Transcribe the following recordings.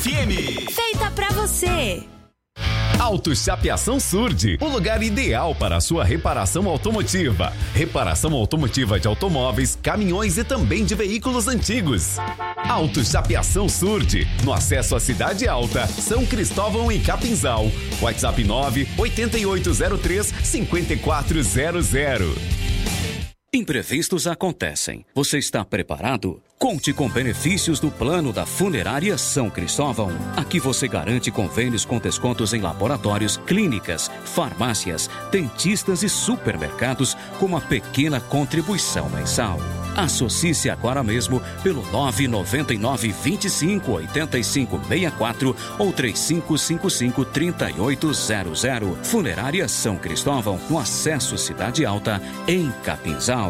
Feita pra você. Auto Chapeação Surdi, o lugar ideal para a sua reparação automotiva. Reparação automotiva de automóveis, caminhões e também de veículos antigos. Auto Chapeação Surdi, no acesso à Cidade Alta, São Cristóvão e Capinzal. WhatsApp 98803-5400. Imprevistos acontecem. Você está preparado? Conte com benefícios do plano da Funerária São Cristóvão. Aqui você garante convênios com descontos em laboratórios, clínicas, farmácias, dentistas e supermercados com uma pequena contribuição mensal. Associe-se agora mesmo pelo 999-25-8564 ou 3555-3800. Funerária São Cristóvão, no acesso Cidade Alta, em Capinzal.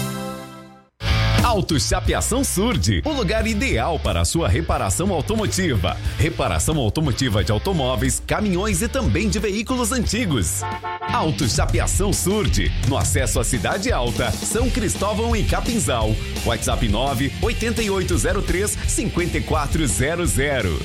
Auto Chapeação Surdi, o lugar ideal para a sua reparação automotiva. Reparação automotiva de automóveis, caminhões e também de veículos antigos. Auto Chapeação Surdi, no acesso à Cidade Alta, São Cristóvão e Capinzal. WhatsApp 98803-5400.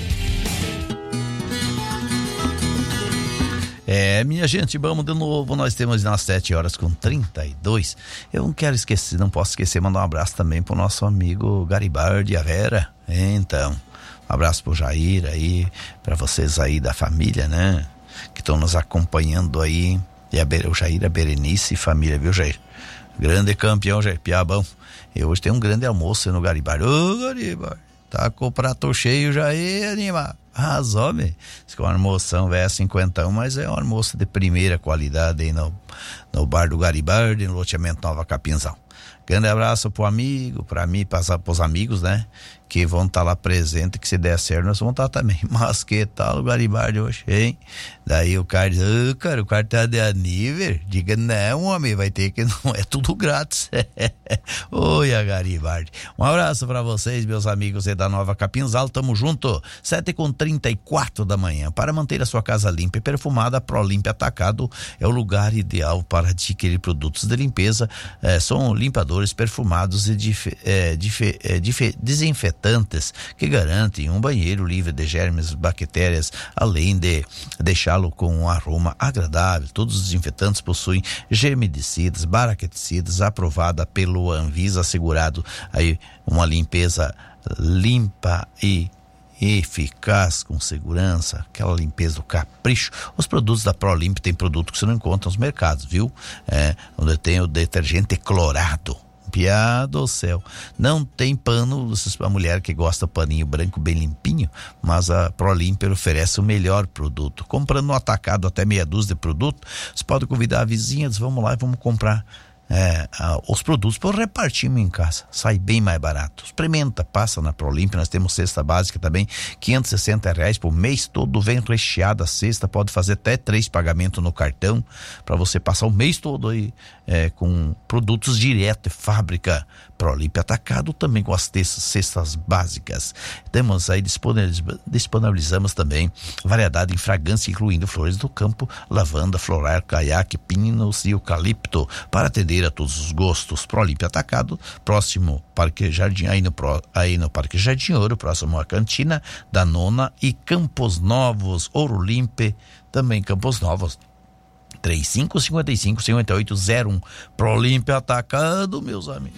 Minha gente, vamos de novo, nós temos nas 7h32. Eu não quero esquecer, não posso esquecer, mandar um abraço também pro nosso amigo Garibaldi e a Vera. Então, um abraço pro Jair aí, pra vocês aí da família, né, que estão nos acompanhando aí, e o Jair, a Berenice e família, viu, Jair? Grande campeão, Jair, piabão. E hoje tem um grande almoço no Garibaldi. Ô, Garibaldi, tá com o prato cheio, Jair, anima. Homem, com uma almoção é 51, mas é um almoço de primeira qualidade aí no bar do Garibaldi, no loteamento Nova Capinzal. Grande abraço pro amigo, pra mim, pros amigos, né, que vão estar lá presente, que se der certo nós vamos estar também. Mas que tal o Garibaldi hoje, hein? Daí o cara diz, cara, o cara tá de aniversário. Diga, não, homem, vai ter que, não é tudo grátis. Oi, a Garibaldi. Um abraço pra vocês, meus amigos aí da Nova Capinzal, tamo junto. 7h34 da manhã. Para manter a sua casa limpa e perfumada, a ProLimp Atacado é o lugar ideal para adquirir produtos de limpeza. São limpadores perfumados e desinfetantes que garantem um banheiro livre de germes, bactérias, além de deixá-lo com um aroma agradável. Todos os desinfetantes possuem germicidas, bactericidas, aprovada pelo Anvisa, assegurado aí uma limpeza limpa e eficaz, com segurança, aquela limpeza do capricho. Os produtos da ProLimp tem produto que você não encontra nos mercados, viu? Onde tem o detergente clorado. Piada do céu, não tem pano, a mulher que gosta do paninho branco bem limpinho, mas a ProLimp oferece o melhor produto. Comprando no atacado até meia dúzia de produtos, você pode convidar a vizinha, diz, vamos lá e vamos comprar os produtos para repartirmos em casa, sai bem mais barato. Experimenta, passa na ProLimp, nós temos cesta básica também, R$560 por mês todo, vem recheada a cesta, pode fazer até 3 pagamentos no cartão, para você passar o mês todo aí com produtos direto de fábrica. ProLimp Atacado também com as cestas básicas. Temos aí, disponibilizamos também variedade em fragrância, incluindo flores do campo, lavanda, floral, caiaque, pinos e eucalipto, para atender a todos os gostos. ProLimp Atacado, próximo Parque Jardim, aí no Parque Jardim Ouro, próximo à cantina da Nona, e Campos Novos, Ouro Limpe, também Campos Novos, 3555-5801. ProLimp Atacado, meus amigos.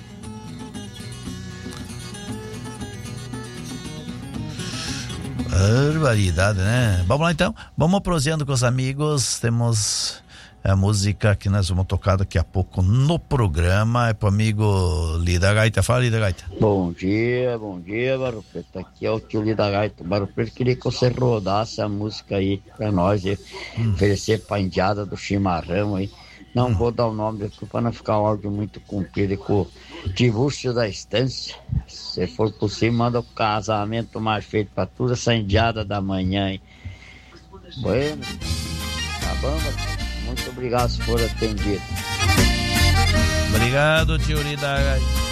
Barbaridade, né? Vamos lá então, vamos prosseando com os amigos. Temos a música que nós vamos tocar daqui a pouco no programa. É pro amigo Lida Gaita. Fala, Lida Gaita. Bom dia, Barro Preto. Aqui é o tio Lida Gaita. Barro Preto, queria que você rodasse a música aí pra nós, oferecer pra indiada do chimarrão aí. Não vou dar o nome aqui para não ficar um áudio muito comprido, com o Divúrcio da Estância. Se for possível, manda o casamento mais feito para toda essa indiada da manhã aí. Bueno, tá bom, muito obrigado se for atendido. Obrigado, tio Lida Gaita.